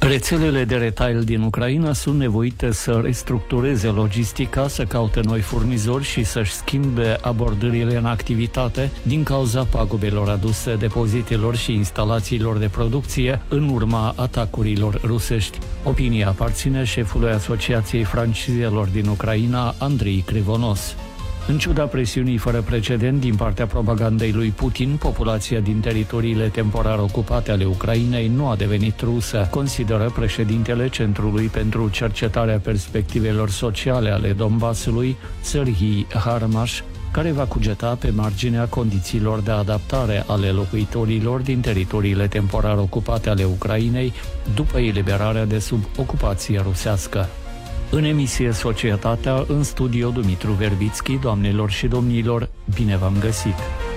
Rețelele de retail din Ucraina sunt nevoite să restructureze logistica, să caute noi furnizori și să-și schimbe abordările în activitate din cauza pagubelor aduse depozitelor și instalațiilor de producție în urma atacurilor rusești. Opinia aparține șefului Asociației Francizelor din Ucraina, Andrei Crivonos. În ciuda presiunii fără precedent din partea propagandei lui Putin, populația din teritoriile temporar ocupate ale Ucrainei nu a devenit rusă, consideră președintele Centrului pentru Cercetarea Perspectivelor Sociale ale Donbasului, Serhii Harmaș, care va cugeta pe marginea condițiilor de adaptare ale locuitorilor din teritoriile temporar ocupate ale Ucrainei după eliberarea de sub ocupație rusească. În emisie Societatea, în studio Dumitru Verbitski. Doamnelor și domnilor, bine v-am găsit!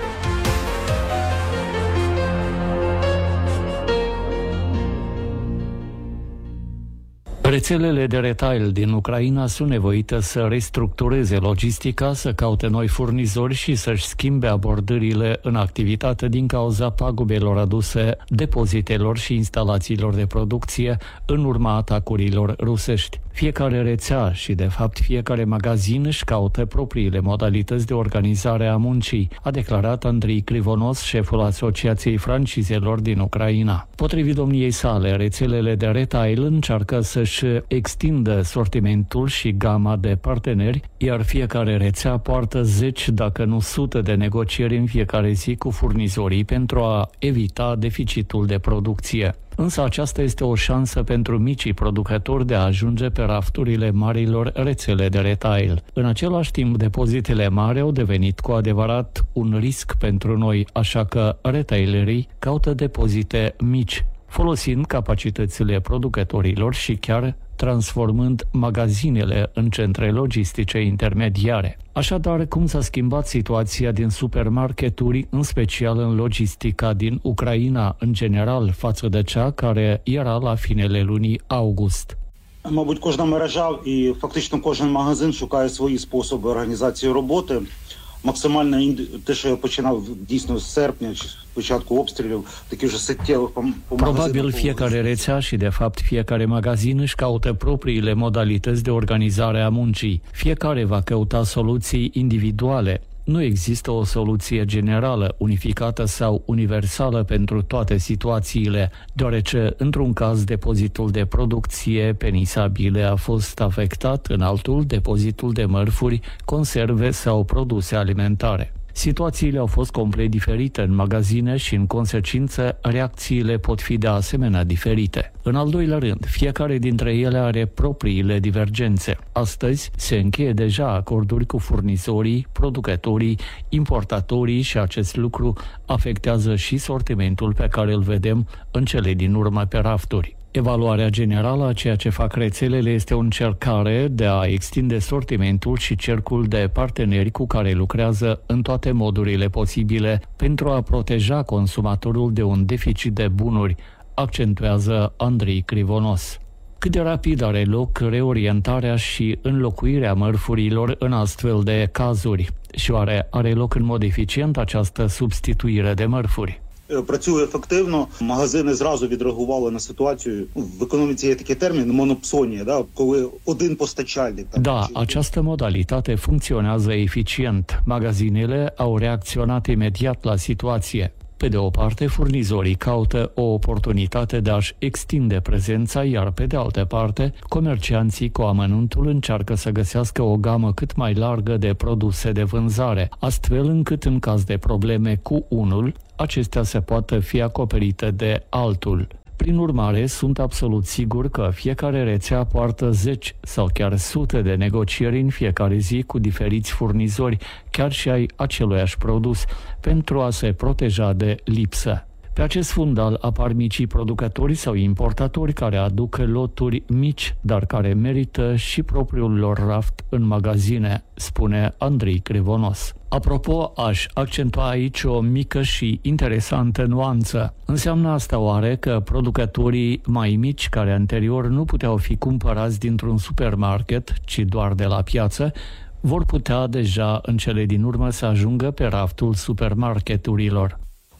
Rețelele de retail din Ucraina sunt nevoite să restructureze logistica, să caute noi furnizori și să-și schimbe abordările în activitate din cauza pagubelor aduse depozitelor și instalațiilor de producție în urma atacurilor rusești. Fiecare rețea și, de fapt, fiecare magazin își caută propriile modalități de organizare a muncii, a declarat Andrei Crivonos, șeful Asociației Francizelor din Ucraina. Potrivit domniei sale, rețelele de retail încearcă să-și extindă sortimentul și gama de parteneri, iar fiecare rețea poartă zeci, dacă nu sute de negocieri în fiecare zi cu furnizorii pentru a evita deficitul de producție. Însă aceasta este o șansă pentru micii producători de a ajunge pe rafturile marilor rețele de retail. În același timp, depozitele mari au devenit cu adevărat un risc pentru noi, așa că retailerii caută depozite mici, folosind capacitățile producătorilor și chiar transformând magazinele în centre logistice intermediare. Așadar, cum s-a schimbat situația din supermarketuri, în special în logistica din Ucraina în general, față de cea care era la finele lunii august? Мабуть, кожна мережа і фактично кожен магазин шукає свої способи організації роботи. Максимально те, що я починав дійсно з серпня, чи початку обстрілів, такі вже суттєвих по магазинах. Probabil fiecare rețea și, de fapt, fiecare magazin își caută propriile modalități de organizare a muncii. Fiecare va căuta soluții individuale. Nu există o soluție generală, unificată sau universală pentru toate situațiile, deoarece, într-un caz, depozitul de producție penisabile a fost afectat, în altul, depozitul de mărfuri, conserve sau produse alimentare. Situațiile au fost complet diferite în magazine și, în consecință, reacțiile pot fi de asemenea diferite. În al doilea rând, fiecare dintre ele are propriile divergențe. Astăzi se încheie deja acorduri cu furnizorii, producătorii, importatorii și acest lucru afectează și sortimentul pe care îl vedem în cele din urmă pe rafturi. Evaluarea generală a ceea ce fac rețelele este o încercare de a extinde sortimentul și cercul de parteneri cu care lucrează în toate modurile posibile pentru a proteja consumatorul de un deficit de bunuri, accentuează Andrei Crivonos. Cât de rapid are loc reorientarea și înlocuirea mărfurilor în astfel de cazuri? Și oare are loc în mod eficient această substituire de mărfuri? Працює ефективно. Магазини зразу відреагували на ситуацію. В економіці є такий термін монопсонія, коли один постачальник. Da, această modalitate funcționează eficient. Magazinele au reacționat imediat la situație. Pe de o parte, furnizorii caută o oportunitate de a-și extinde prezența, iar pe de altă parte, comercianții cu amănuntul încearcă să găsească o gamă cât mai largă de produse de vânzare, astfel încât în caz de probleme cu unul, acestea se poată fi acoperite de altul. Prin urmare, sunt absolut sigur că fiecare rețea poartă zeci sau chiar sute de negocieri în fiecare zi cu diferiți furnizori, chiar și ai aceluiași produs, pentru a se proteja de lipsă. Pe acest fundal apar micii producători sau importatori care aduc loturi mici, dar care merită și propriul lor raft în magazine, spune Andrei Crivonos. Apropo, aș accentua aici o mică și interesantă nuanță. Înseamnă asta oare că producătorii mai mici, care anterior nu puteau fi cumpărați dintr-un supermarket, ci doar de la piață, vor putea deja în cele din urmă să ajungă pe raftul supermarketurilor?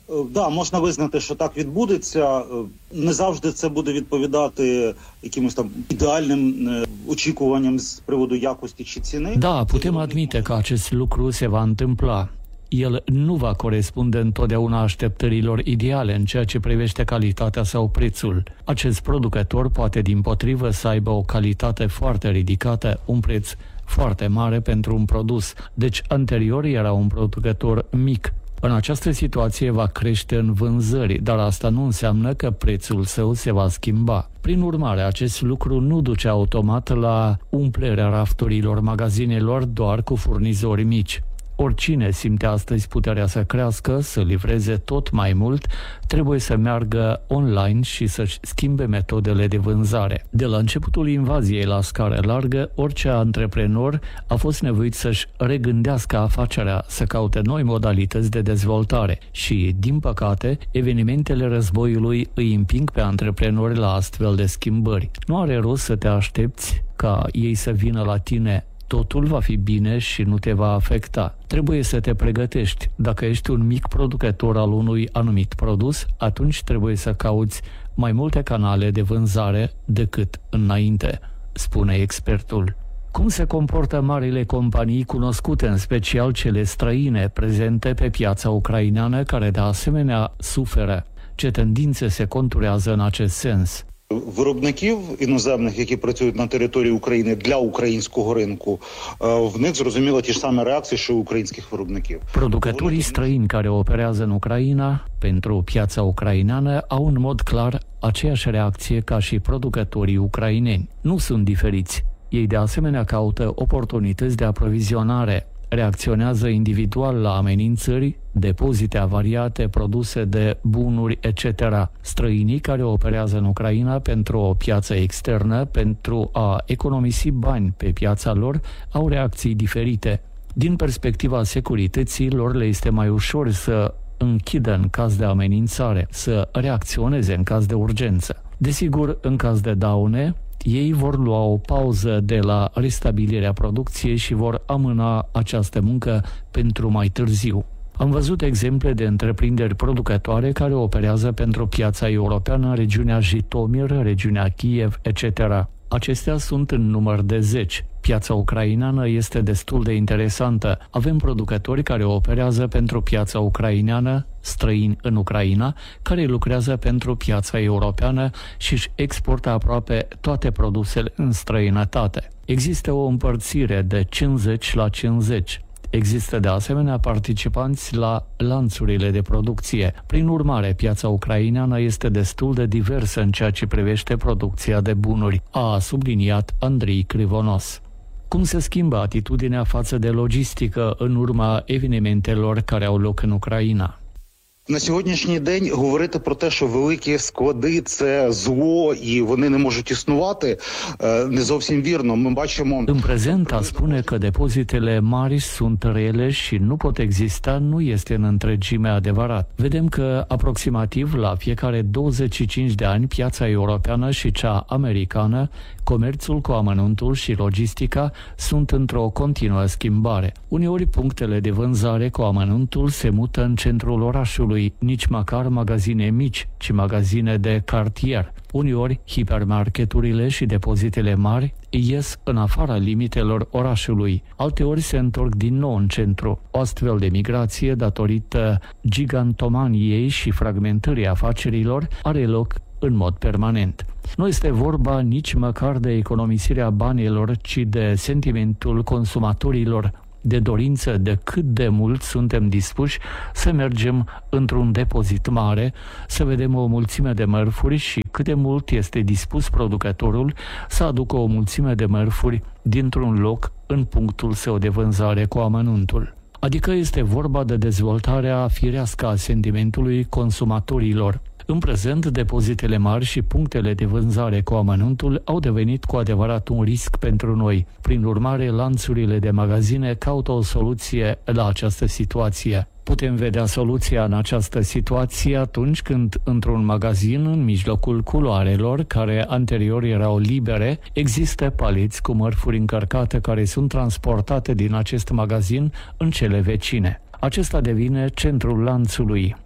Да, можна визнати, що так відбудеться. Не завжди це буде відповідати якимось там ідеальним очікуванням з приводу якості чи ціни. Da, putem admite că acest lucru se va întâmpla. El nu va corespunde întotdeauna așteptărilor ideale în ceea ce privește calitatea sau prețul. Acest producător poate dimpotrivă să aibă o calitate foarte ridicată, un preț foarte mare pentru un produs. Deci anterior era un producător mic. În această situație va crește în vânzări, dar asta nu înseamnă că prețul său se va schimba. Prin urmare, acest lucru nu duce automat la umplerea rafturilor magazinelor doar cu furnizori mici. Oricine simte astăzi puterea să crească, să livreze tot mai mult, trebuie să meargă online și să-și schimbe metodele de vânzare. De la începutul invaziei la scară largă, orice antreprenor a fost nevoit să-și regândească afacerea, să caute noi modalități de dezvoltare și, din păcate, evenimentele războiului îi împing pe antreprenori la astfel de schimbări. Nu are rost să te aștepți ca ei să vină la tine. Totul va fi bine și nu te va afecta. Trebuie să te pregătești. Dacă ești un mic producător al unui anumit produs, atunci trebuie să cauți mai multe canale de vânzare decât înainte, spune expertul. Cum se comportă marile companii cunoscute, în special cele străine, prezente pe piața ucraineană, care de asemenea suferă? Ce tendințe se conturează în acest sens? Виробників іноземних, які працюють на території України для українського ринку, в них зрозуміло ті ж самі реакції, що у українських виробників. Producătorii străini care operează în Ucraina pentru piața ucraineană au în mod clar aceeași reacție ca și producătorii ucraineni. Nu sunt diferiți. Ei de asemenea caută oportunități de aprovizionare, reacționează individual la amenințări, depozite avariate, produse de bunuri, etc. Străinii care operează în Ucraina pentru o piață externă, pentru a economisi bani pe piața lor, au reacții diferite. Din perspectiva securității, lor le este mai ușor să închidă în caz de amenințare, să reacționeze în caz de urgență. Desigur, în caz de daune, ei vor lua o pauză de la restabilirea producției și vor amâna această muncă pentru mai târziu. Am văzut exemple de întreprinderi producătoare care operează pentru piața europeană în regiunea Jitomir, regiunea Kiev, etc. Acestea sunt în număr de 10. Piața ucraineană este destul de interesantă. Avem producători care operează pentru piața ucraineană, străini în Ucraina, care lucrează pentru piața europeană și își exportă aproape toate produsele în străinătate. Există o împărțire de 50 la 50. Există de asemenea participanți la lanțurile de producție. Prin urmare, piața ucraineană este destul de diversă în ceea ce privește producția de bunuri, a subliniat Andrei Krivonos. Cum se schimbă atitudinea față de logistică în urma evenimentelor care au loc în Ucraina? На сьогоднішній день говорити про те, що великі склади – це зло і вони не можуть існувати, не зовсім вірно. Ми бачимо... În prezent, a spune că depozitele mari sunt rele și nu pot exista nu este în întregime adevărat. Vedem că aproximativ la fiecare 25 de ani piața europeană și cea americană, comerțul cu amănuntul și logistica sunt într-o continuă schimbare. Uneori punctele de vânzare cu amănuntul se mută în centrul orașului, nici măcar magazine mici, ci magazine de cartier. Uneori, hipermarketurile și depozitele mari ies în afara limitelor orașului. Alteori se întorc din nou în centru. O astfel de migrație, datorită gigantomaniei și fragmentării afacerilor, are loc în mod permanent. Nu este vorba nici măcar de economisirea banilor, ci de sentimentul consumatorilor, de dorință de cât de mult suntem dispuși să mergem într-un depozit mare, să vedem o mulțime de mărfuri și cât de mult este dispus producătorul să aducă o mulțime de mărfuri dintr-un loc în punctul său de vânzare cu amănuntul. Adică este vorba de dezvoltarea firească a sentimentului consumatorilor. În prezent, depozitele mari și punctele de vânzare cu amănuntul au devenit cu adevărat un risc pentru noi. Prin urmare, lanțurile de magazine caută o soluție la această situație. Putem vedea soluția în această situație atunci când, într-un magazin, în mijlocul culoarelor, care anterior erau libere, există paleți cu mărfuri încărcate care sunt transportate din acest magazin în cele vecine. Acesta devine centrul lanțului.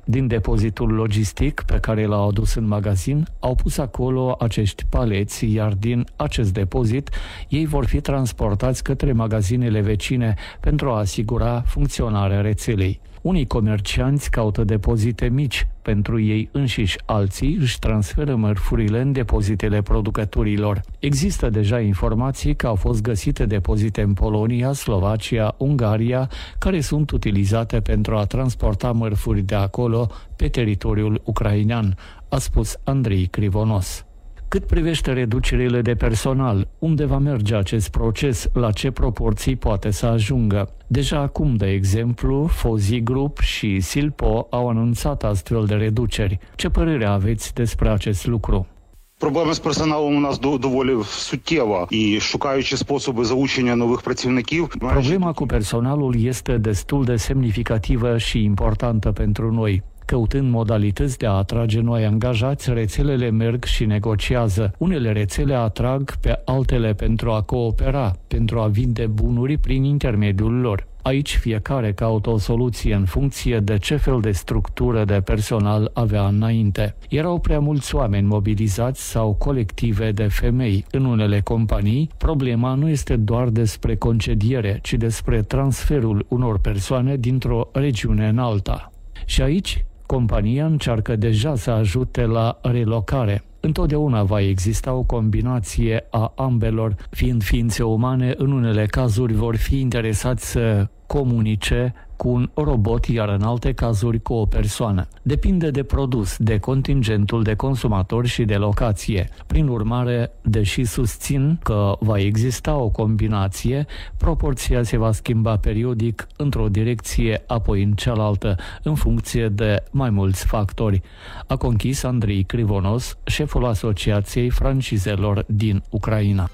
Din depozitul logistic pe care l-au adus în magazin, au pus acolo acești paleți, iar din acest depozit ei vor fi transportați către magazinele vecine pentru a asigura funcționarea rețelei. Unii comercianți caută depozite mici pentru ei înșiși, alții își transferă mărfurile în depozitele producătorilor. Există deja informații că au fost găsite depozite în Polonia, Slovacia, Ungaria, care sunt utilizate pentru a transporta mărfuri de acolo pe teritoriul ucrainean, a spus Andrei Crivonos. Cât privește reducerile de personal, unde va merge acest proces, la ce proporții poate să ajungă? Deja acum, de exemplu, Fozi Group și Silpo au anunțat astfel de reduceri. Ce părere aveți despre acest lucru? Проблема з персоналом у нас доволі суттєва і шукаючи способи залучення нових працівників. Problema cu personalul este destul de semnificativă și importantă pentru noi. Căutând modalități de a atrage noi angajați, rețelele merg și negociază. Unele rețele atrag pe altele pentru a coopera, pentru a vinde bunuri prin intermediul lor. Aici fiecare caută o soluție în funcție de ce fel de structură de personal avea înainte. Erau prea mulți oameni mobilizați sau colective de femei. În unele companii, problema nu este doar despre concediere, ci despre transferul unor persoane dintr-o regiune în alta. Și aici, compania încearcă deja să ajute la relocare. Întotdeauna va exista o combinație a ambelor, fiind ființe umane, în unele cazuri vor fi interesați să comunice cu un robot, iar în alte cazuri cu o persoană. Depinde de produs, de contingentul de consumatori și de locație. Prin urmare, deși susțin că va exista o combinație, proporția se va schimba periodic într-o direcție, apoi în cealaltă, în funcție de mai mulți factori. A conchis Andrei Crivonos, șeful Asociației Francizelor din Ucraina.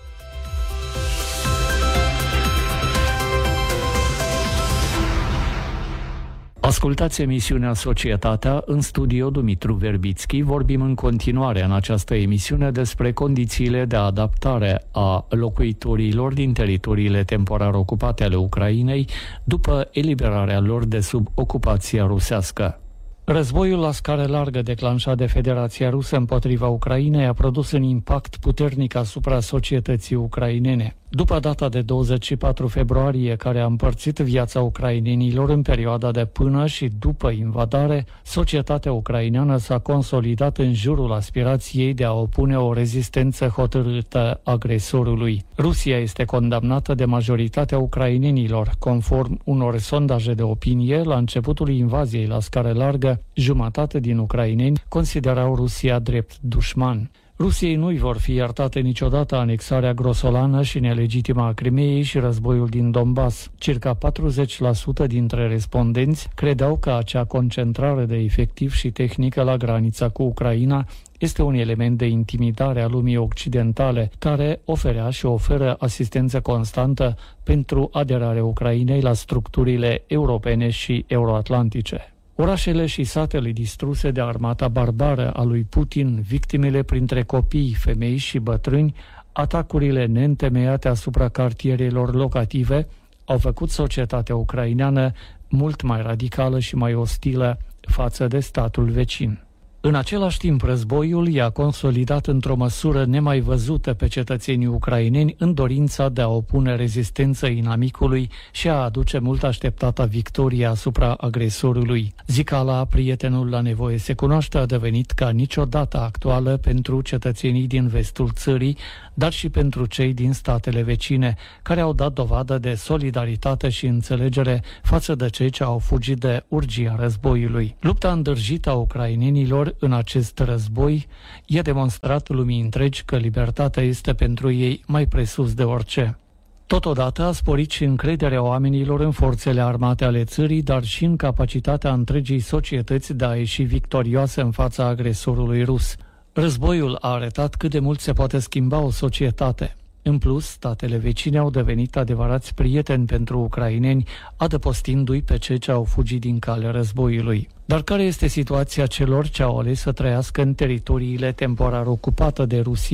Ascultați emisiunea Societatea, în studio Dumitru Verbitski. Vorbim în continuare în această emisiune despre condițiile de adaptare a locuitorilor din teritoriile temporar ocupate ale Ucrainei după eliberarea lor de sub ocupația rusească. Războiul la scară largă declanșat de Federația Rusă împotriva Ucrainei a produs un impact puternic asupra societății ucrainene. După data de 24 februarie, care a împărțit viața ucrainenilor în perioada de până și după invadare, societatea ucraineană s-a consolidat în jurul aspirației de a opune o rezistență hotărâtă agresorului. Rusia este condamnată de majoritatea ucrainenilor. Conform unor sondaje de opinie, la începutul invaziei la scară largă, jumătate din ucraineni considerau Rusia drept dușman. Rusiei nu-i vor fi iertate niciodată anexarea grosolană și nelegitimă a Crimeei și războiul din Donbass. Circa 40% dintre respondenți credeau că acea concentrare de efectiv și tehnică la granița cu Ucraina este un element de intimidare a lumii occidentale, care oferea și oferă asistență constantă pentru aderarea Ucrainei la structurile europene și euroatlantice. Orașele și satele distruse de armata barbară a lui Putin, victimele printre copii, femei și bătrâni, atacurile neîntemeiate asupra cartierelor locative au făcut societatea ucraineană mult mai radicală și mai ostilă față de statul vecin. În același timp, războiul i-a consolidat într-o măsură nemai văzută pe cetățenii ucraineni în dorința de a opune rezistență inamicului și a aduce mult așteptata victorie asupra agresorului. Zicala, prietenul la nevoie se cunoaște, a devenit ca niciodată actuală pentru cetățenii din vestul țării, dar și pentru cei din statele vecine, care au dat dovadă de solidaritate și înțelegere față de cei ce au fugit de urgia războiului. Lupta îndârjită a ucrainenilor în acest război i-a demonstrat lumii întregi că libertatea este pentru ei mai presus de orice. Totodată a sporit și încrederea oamenilor în forțele armate ale țării, dar și în capacitatea întregii societăți de a ieși victorioasă în fața agresorului rus. Războiul a arătat cât de mult se poate schimba o societate. În plus, statele vecine au devenit adevărați prieteni pentru ucraineni, adăpostindu-i pe cei ce au fugit din calea războiului. Dar care este situația celor ce au ales să trăiască în teritoriile temporar ocupate de Rusia?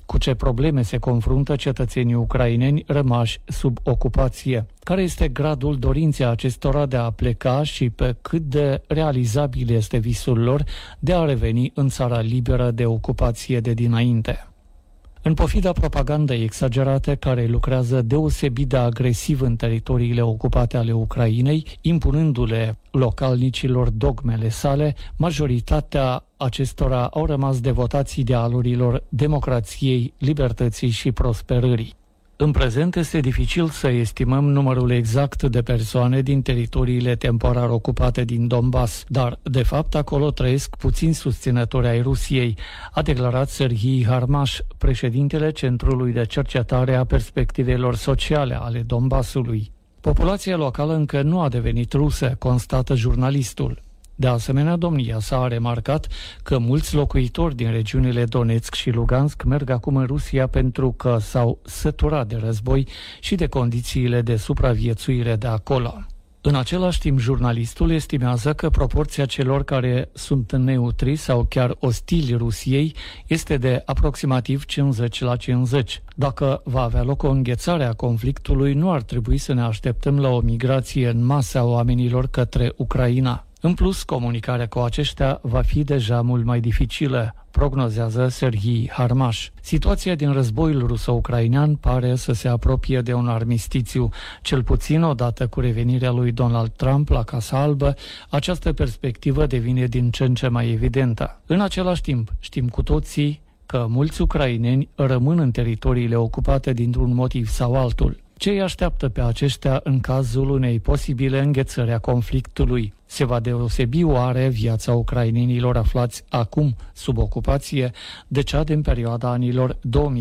cu ce probleme se confruntă cetățenii ucraineni rămași sub ocupație, care este gradul dorinței acestora de a pleca și pe cât de realizabil este visul lor de a reveni în țara liberă de ocupație de dinainte. În pofida propagandei exagerate care lucrează deosebit de agresiv în teritoriile ocupate ale Ucrainei, impunându-le localnicilor dogmele sale, majoritatea acestora au rămas devotați idealurilor democrației, libertății și prosperării. În prezent este dificil să estimăm numărul exact de persoane din teritoriile temporar ocupate din Donbass, dar, de fapt, acolo trăiesc puțini susținători ai Rusiei, a declarat Serhii Harmash, președintele Centrului de Cercetare a Perspectivelor Sociale ale Donbassului. Populația locală încă nu a devenit rusă, constată jurnalistul. De asemenea, domnia sa a remarcat că mulți locuitori din regiunile Donetsk și Lugansk merg acum în Rusia pentru că s-au săturat de război și de condițiile de supraviețuire de acolo. În același timp, jurnalistul estimează că proporția celor care sunt neutri sau chiar ostili Rusiei este de aproximativ 50/50. Dacă va avea loc o înghețare a conflictului, nu ar trebui să ne așteptăm la o migrație în masă a oamenilor către Ucraina. În plus, comunicarea cu aceștia va fi deja mult mai dificilă, prognozează Serhii Harmash. Situația din războiul ruso-ucrainean pare să se apropie de un armistițiu. Cel puțin odată cu revenirea lui Donald Trump la Casa Albă, această perspectivă devine din ce în ce mai evidentă. În același timp, știm cu toții că mulți ucraineni rămân în teritoriile ocupate dintr-un motiv sau altul. Ce îi așteaptă pe aceștia în cazul unei posibile înghețări a conflictului? Se va deosebi oare viața ucrainenilor aflați acum sub ocupație de cea din perioada anilor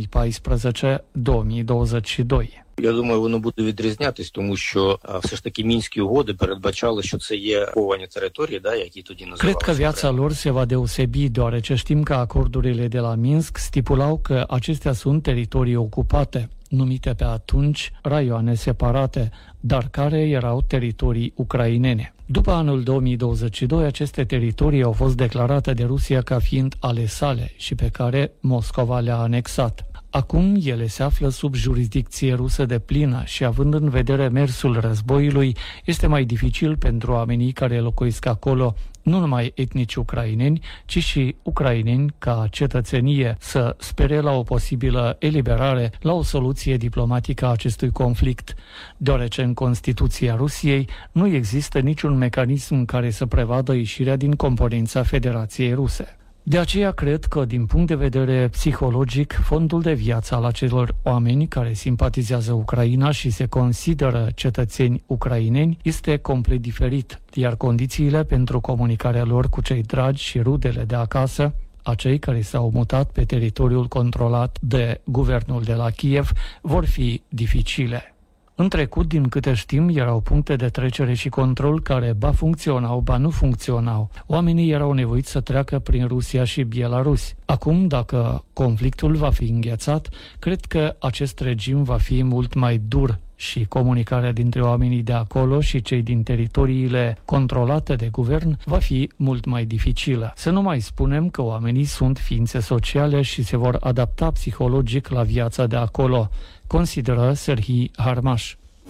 2014-2022? Я думаю, воно буде відрізнятись, тому що все ж таки Мінські угоди передбачали, що це є окуповані території, які тоді називалися. Cred că viața lor se va deosebi, deoarece știm că acordurile de la Minsk stipulau că acestea sunt teritorii ocupate, numite pe atunci raioane separate, dar care erau teritorii ucrainene. După anul 2022, aceste teritorii au fost declarate de Rusia ca fiind ale sale și pe care Moscova le-a anexat. Acum ele se află sub jurisdicție rusă deplină și, având în vedere mersul războiului, este mai dificil pentru oamenii care locuiesc acolo, nu numai etnici ucraineni, ci și ucraineni ca cetățenie, să spere la o posibilă eliberare, la o soluție diplomatică a acestui conflict, deoarece în Constituția Rusiei nu există niciun mecanism care să prevadă ieșirea din componența Federației Ruse. De aceea cred că, din punct de vedere psihologic, fondul de viață al acelor oameni care simpatizează Ucraina și se consideră cetățeni ucraineni este complet diferit, iar condițiile pentru comunicarea lor cu cei dragi și rudele de acasă, acei care s-au mutat pe teritoriul controlat de guvernul de la Kiev, vor fi dificile. În trecut, din câte știm, erau puncte de trecere și control care ba funcționau, ba nu funcționau. Oamenii erau nevoiți să treacă prin Rusia și Belarus. Acum, dacă conflictul va fi înghețat, cred că acest regim va fi mult mai dur și comunicarea dintre oamenii de acolo și cei din teritoriile controlate de guvern va fi mult mai dificilă. Să nu mai spunem că oamenii sunt ființe sociale și se vor adapta psihologic la viața de acolo, consideră Serhii Harmash.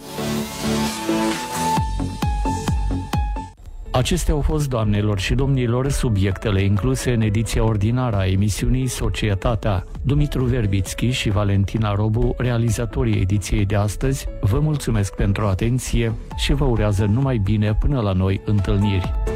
Acestea au fost, doamnelor și domnilor, subiectele incluse în ediția ordinară a emisiunii Societatea. Dumitru Verbitski și Valentina Robu, realizatorii ediției de astăzi, vă mulțumesc pentru atenție și vă urează numai bine până la noi întâlniri.